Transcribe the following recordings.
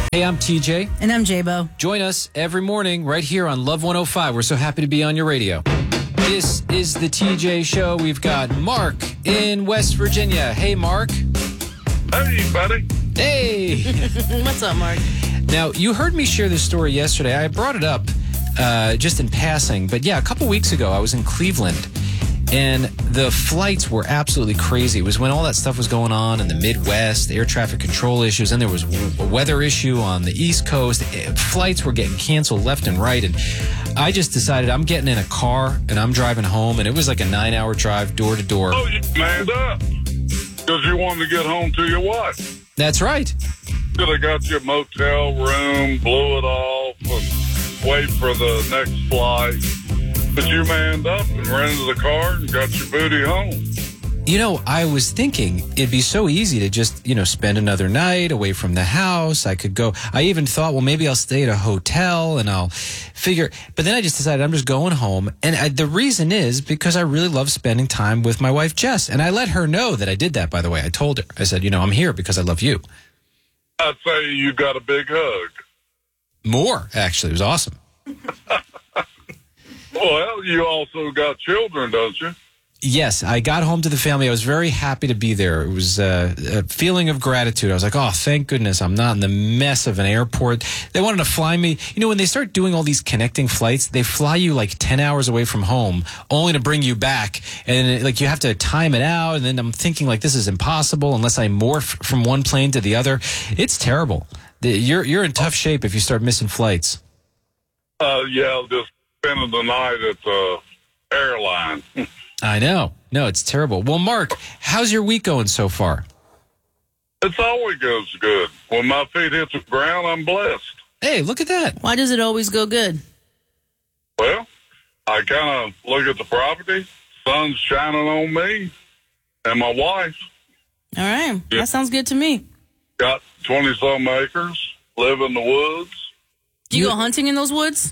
Hey, I'm TJ. And I'm J-Bo. Join us every morning right here on Love 105. We're so happy to be on your radio. This is the TJ Show. We've got Mark in West Virginia. Hey, Mark. Hey, buddy. Hey. What's up, Mark? Now, you heard me share this story yesterday. I brought it up just in passing. But yeah, a couple weeks ago, I was in Cleveland. And the flights were absolutely crazy. It was when all that stuff was going on in the Midwest, air traffic control issues, and there was a weather issue on the East Coast. Flights were getting canceled left and right. And I just decided I'm getting in a car and I'm driving home. And it was like a 9-hour drive door to door. Oh, you manned up because you wanted to get home to your wife. That's right. Could have got you a motel room, blew it off, and wait for the next flight. But you manned up and rented the car and got your booty home. You know, I was thinking it'd be so easy to just, spend another night away from the house. I could go. I even thought, well, maybe I'll stay at a hotel and I'll figure. But then I just decided I'm just going home. And the reason is because I really love spending time with my wife, Jess. And I let her know that I did that, by the way. I told her. I said, I'm here because I love you. I'd say you got a big hug. More, actually. It was awesome. Well, you also got children, don't you? Yes, I got home to the family. I was very happy to be there. It was a feeling of gratitude. I was like, oh, thank goodness I'm not in the mess of an airport. They wanted to fly me. When they start doing all these connecting flights, they fly you like 10 hours away from home only to bring you back. And you have to time it out. And then I'm thinking this is impossible unless I morph from one plane to the other. It's terrible. You're in tough shape if you start missing flights. Yeah, just spending the night at the airline. I know. No, it's terrible. Well, Mark, how's your week going so far? It's always goes good. When my feet hit the ground, I'm blessed. Hey, look at that. Why does it always go good? Well, I kind of look at the property, sun's shining on me, and my wife. All right. Yeah. That sounds good to me. Got 20-some acres, live in the woods. Do you go hunting in those woods?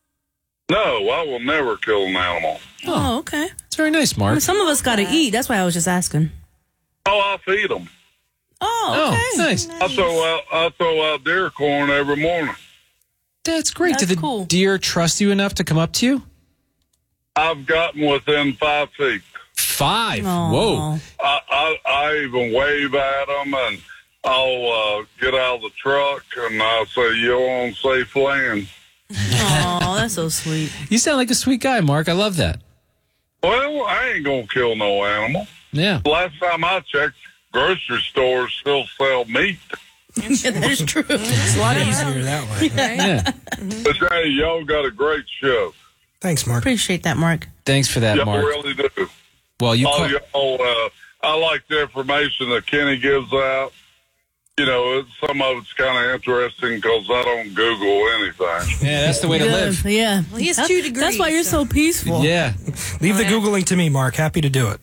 No, I will never kill an animal. Oh, okay. It's very nice, Mark. Some of us got to eat. That's why I was just asking. Oh, I feed them. Oh, okay. Oh, nice. I throw out deer corn every morning. That's great. That's Do the cool. deer trust you enough to come up to you? I've gotten within 5 feet. 5? Aw. Whoa. I even wave at them, and I'll get out of the truck, and I'll say, you're on safe land. Oh, that's so sweet. You sound like a sweet guy, Mark. I love that. Well, I ain't going to kill no animal. Yeah. Last time I checked, grocery stores still sell meat. Yeah, that is true. It's a lot easier that way. Yeah. But hey, y'all got a great show. Thanks, Mark. Appreciate that, Mark. Thanks for that, Y'all Mark. really do. Well, All y'all, I like the information that Kenny gives out. Some of it's kind of interesting because I don't Google anything. Yeah, that's the way to live. Yeah. Well, he has 2 degrees. That's why you're so peaceful. Yeah. Leave the Googling to me, Mark. Happy to do it.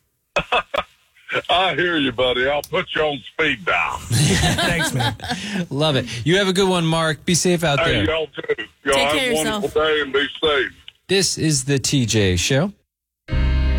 I hear you, buddy. I'll put you on speed dial. Thanks, man. Love it. You have a good one, Mark. Be safe out Hey, there. y'all too. Y'all Take have care a of wonderful yourself. day and be safe. This is the TJ Show.